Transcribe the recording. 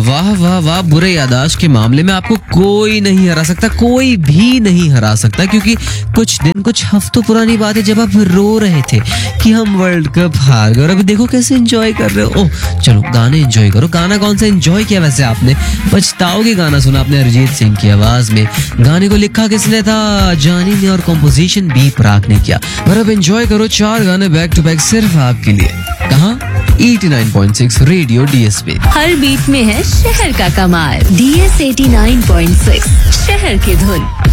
वाह वाह वाह, बुरे याददाश्त के मामले में आपको कोई नहीं हरा सकता, कोई भी नहीं हरा सकता, क्योंकि कुछ हफ्तों पुरानी बात है जब आप रो रहे थे कि हम वर्ल्ड कप हार गए और अभी देखो कैसे एंजॉय कर रहे हो। ओह चलो गाने एंजॉय करो। गाना कौन सा एंजॉय किया वैसे आपने? पछताओगे गाना सुना आपने अरिजीत सिंह की आवाज में। गाने को लिखा किसने था? जानी ने, और कंपोजिशन बी प्राक ने किया। और अब एंजॉय करो 4 गाने बैक टू बैक सिर्फ आपके लिए। कहाँ? 89.6 रेडियो डीएस पे। हर बीट में है शहर का कमाल। DS 89.6 शहर की धुन।